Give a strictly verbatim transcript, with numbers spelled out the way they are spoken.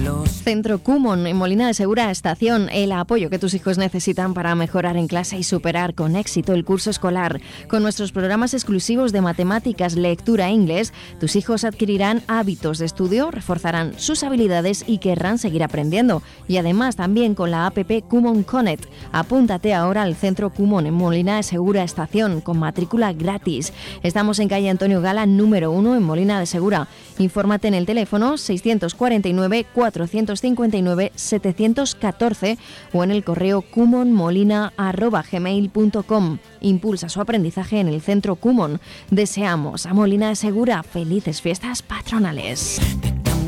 los... Centro Kumon, en Molina de Segura Estación, el apoyo que tus hijos necesitan para mejorar en clase y superar con éxito el curso escolar. Con nuestros programas exclusivos de matemáticas, lectura e inglés, tus hijos adquirirán hábitos de estudio, reforzarán sus habilidades y querrán seguir aprendiendo. Y además también con la app Kumon Connect. Apúntate ahora al Centro Kumon en Molina de Segura Estación con matrícula gratis. Estamos en calle Antonio Gala número uno en Molina de Segura. Infórmate en el teléfono seiscientos cuarenta y nueve, cuatrocientos cincuenta y nueve, setecientos catorce o en el correo kumonmolina arroba gmail punto com. Impulsa su aprendizaje en el Centro Kumon. Deseamos a Molina de Segura felices fiestas patronales.